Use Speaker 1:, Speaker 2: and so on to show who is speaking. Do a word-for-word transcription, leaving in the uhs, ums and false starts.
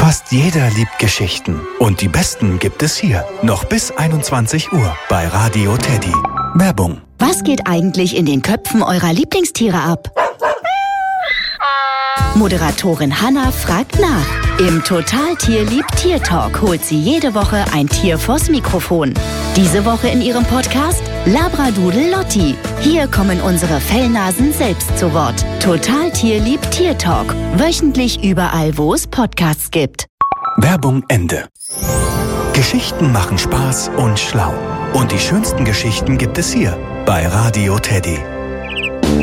Speaker 1: Fast jeder liebt Geschichten. Und die besten gibt es hier. Noch bis einundzwanzig Uhr bei Radio Teddy. Werbung.
Speaker 2: Was geht eigentlich in den Köpfen eurer Lieblingstiere ab? Moderatorin Hanna fragt nach. Im Total Tierlieb Tier Talk holt sie jede Woche ein Tier vors Mikrofon. Diese Woche in ihrem Podcast Labradoodle Lotti. Hier kommen unsere Fellnasen selbst zu Wort. Total Tierlieb Tier Talk. Wöchentlich überall, wo es Podcasts gibt.
Speaker 1: Werbung Ende. Geschichten machen Spaß und schlau. Und die schönsten Geschichten gibt es hier bei Radio Teddy.